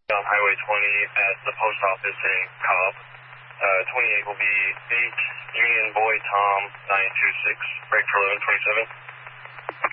on Highway 20 at the post office in Cobb. 28 will be 8 Union Boy Tom 926, break for 1127.